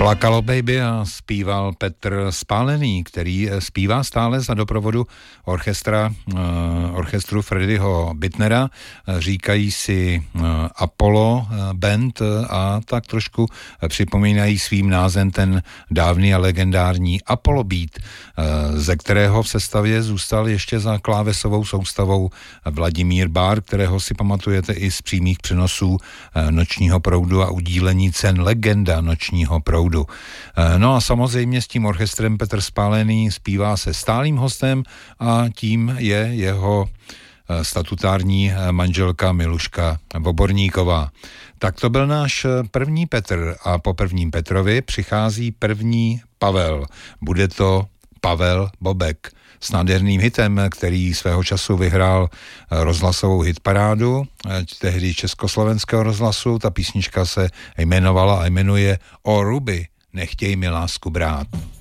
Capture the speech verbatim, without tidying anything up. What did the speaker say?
Plakalo baby a zpíval Petr Spálený, který zpívá stále za doprovodu orchestra, uh, orchestru Freddyho Bittnera. Říkají si uh, Apollo Band a tak trošku připomínají svým názvem ten dávný a legendární Apollo Beat, uh, ze kterého v sestavě zůstal ještě za klávesovou soustavou Vladimír Bár, kterého si pamatujete i z přímých přenosů uh, Nočního proudu a udílení cen Legenda Nočního proudu. No a samozřejmě s tím orchestrem Petr Spálený zpívá se stálým hostem a tím je jeho statutární manželka Miluška Voborníková. Tak to byl náš první Petr a po prvním Petrovi přichází první Pavel. Bude to Pavel Bobek s nádherným hitem, který svého času vyhrál rozhlasovou hitparádu, tehdy Československého rozhlasu. Ta písnička se jmenovala a jmenuje O Ruby, nechtěj mi lásku brát.